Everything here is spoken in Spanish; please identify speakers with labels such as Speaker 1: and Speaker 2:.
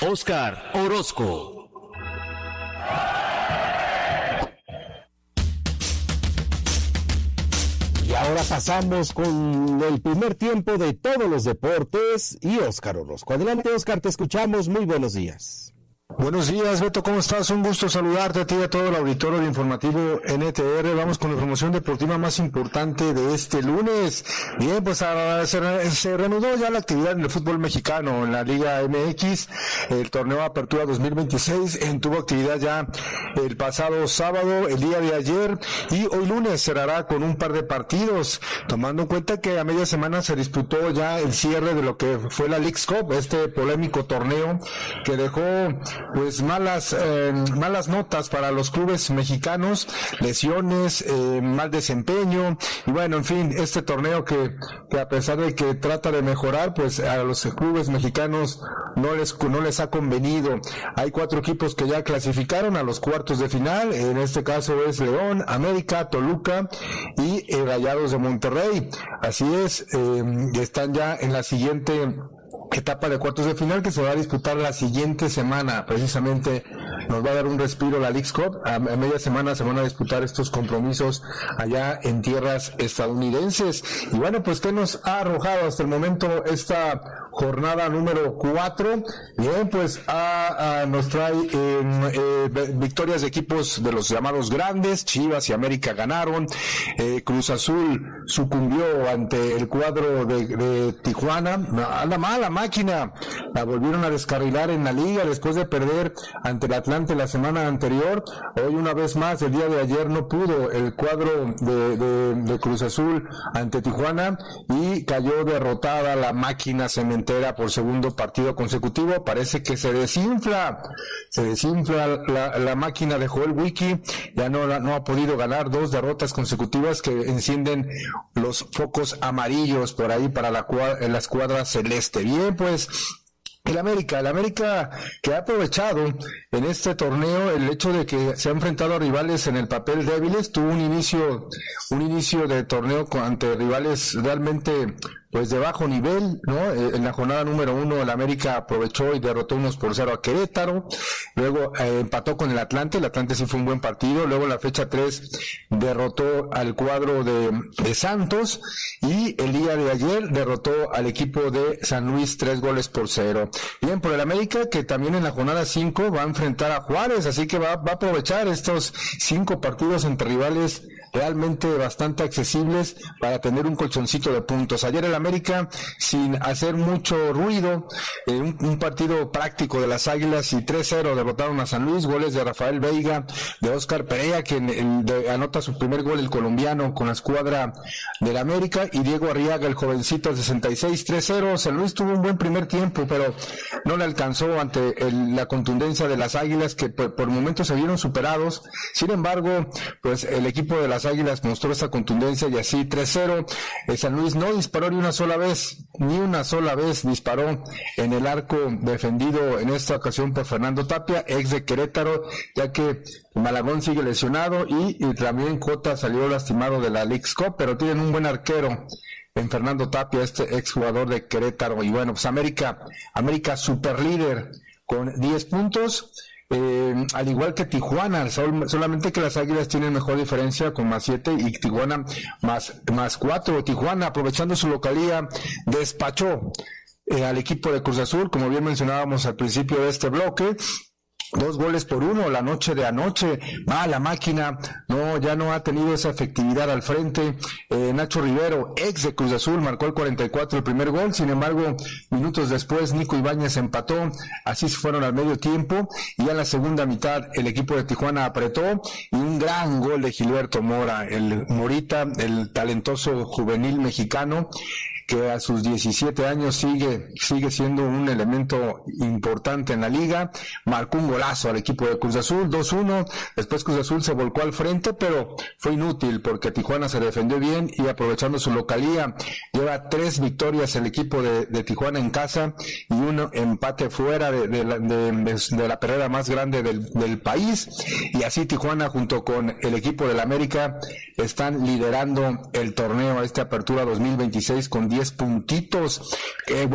Speaker 1: Óscar Orozco.
Speaker 2: Y ahora pasamos con el primer tiempo de todos los deportes y Óscar Orozco. Adelante, Óscar, te escuchamos. Muy buenos días.
Speaker 3: Buenos días, Beto, ¿cómo estás? Un gusto saludarte a ti y a todo el auditorio de Informativo NTR. Vamos con la información deportiva más importante de este lunes. Bien, pues se reanudó ya la actividad en el fútbol mexicano en la Liga MX. El torneo Apertura 2026 tuvo actividad ya el pasado sábado, el día de ayer, y hoy lunes cerrará con un par de partidos, tomando en cuenta que a media semana se disputó ya el cierre de lo que fue la Leagues Cup, este polémico torneo que dejó pues malas notas para los clubes mexicanos, lesiones, mal desempeño, y bueno, en fin, este torneo que a pesar de que trata de mejorar, pues a los clubes mexicanos no les ha convenido. Hay 4 equipos que ya clasificaron a los cuartos de final, en este caso es León, América, Toluca y Rayados de Monterrey. Así es, están ya en la siguiente etapa de cuartos de final que se va a disputar la siguiente semana. Precisamente nos va a dar un respiro la Leagues Cup. A media semana se van a disputar estos compromisos allá en tierras estadounidenses. Y bueno, pues ¿qué nos ha arrojado hasta el momento esta jornada número 4? Bien, pues nos trae victorias de equipos de los llamados grandes. Chivas y América ganaron. Cruz Azul sucumbió ante el cuadro de Tijuana. Anda mal la máquina, la volvieron a descarrilar en la liga después de perder ante el Atlante la semana anterior. Hoy una vez más, el día de ayer no pudo el cuadro de Cruz Azul ante Tijuana y cayó derrotada la máquina cementera por segundo partido consecutivo. Parece que se desinfla la máquina de Joel Wiki, ya no ha podido ganar 2 derrotas consecutivas que encienden los focos amarillos por ahí para la escuadra celeste. Bien, pues el América que ha aprovechado en este torneo el hecho de que se ha enfrentado a rivales en el papel débiles, tuvo un inicio de torneo ante rivales realmente pues de bajo nivel, ¿no? En la jornada número 1 el América aprovechó y derrotó 1-0 a Querétaro, luego empató con el Atlante sí fue un buen partido, luego en la fecha 3 derrotó al cuadro de Santos y el día de ayer derrotó al equipo de San Luis 3-0. Bien, por el América que también en la jornada 5 va a enfrentar a Juárez, así que va a aprovechar estos 5 partidos entre rivales realmente bastante accesibles para tener un colchoncito de puntos. Ayer el América, sin hacer mucho ruido, un partido práctico de las Águilas y 3-0 derrotaron a San Luis, goles de Rafael Veiga, de Óscar Perea, que anota su primer gol el colombiano con la escuadra del América, y Diego Arriaga, el jovencito, al 66, 3-0. San Luis tuvo un buen primer tiempo, pero no le alcanzó ante la contundencia de las Águilas, que por momentos se vieron superados. Sin embargo, pues el equipo de las Águilas mostró esta contundencia y así 3-0. San Luis no disparó ni una sola vez disparó en el arco defendido en esta ocasión por Fernando Tapia, ex de Querétaro, ya que Malagón sigue lesionado y también Cota salió lastimado de la Leagues Cup, pero tienen un buen arquero en Fernando Tapia, este ex jugador de Querétaro. Y bueno, pues América super líder con 10 puntos. Al igual que Tijuana, solamente que las Águilas tienen mejor diferencia con +7 y Tijuana más 4. Tijuana, aprovechando su localía, despachó al equipo de Cruz Azul, como bien mencionábamos al principio de este bloque. 2-1 la noche de anoche. La máquina ya no ha tenido esa efectividad al frente. Nacho Rivero, ex de Cruz Azul, marcó el 44 el primer gol. Sin embargo, minutos después Nico Ibáñez empató. Así se fueron al medio tiempo y ya en la segunda mitad el equipo de Tijuana apretó y un gran gol de Gilberto Mora, el Morita, el talentoso juvenil mexicano, que a sus 17 años sigue siendo un elemento importante en la liga. Marcó un golazo al equipo de Cruz Azul, 2-1, después Cruz Azul se volcó al frente, pero fue inútil porque Tijuana se defendió bien y aprovechando su localía, lleva 3 victorias el equipo de Tijuana en casa y un empate fuera de la perrera más grande del país, y así Tijuana junto con el equipo del América están liderando el torneo a esta apertura 2026 con 10 puntitos.